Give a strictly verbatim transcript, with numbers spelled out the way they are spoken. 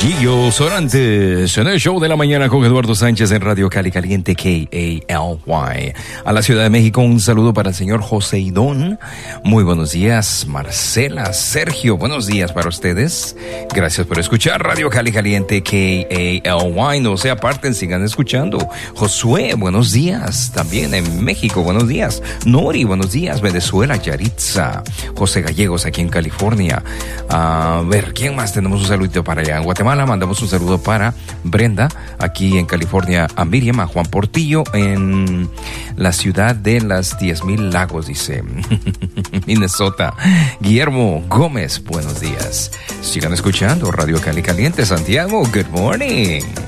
Gillos Orantes en el show de la mañana con Eduardo Sánchez en Radio Cali Caliente K A L Y. A la Ciudad de México, un saludo para el señor Joseidón. Muy buenos días, Marcela, Sergio, buenos días para ustedes. Gracias por escuchar Radio Cali Caliente K A L Y. No se aparten, sigan escuchando. Josué, buenos días. También en México, buenos días. Nori, buenos días. Venezuela, Yaritza. José Gallegos aquí en California. A ver, ¿quién más tenemos un saludito para allá? En Guatemala mandamos un saludo para Brenda, aquí en California, a Miriam, a Juan Portillo, en la ciudad de las diez mil lagos, dice Minnesota. Guillermo Gómez, buenos días. Sigan escuchando Radio Cali Caliente, Santiago, good morning.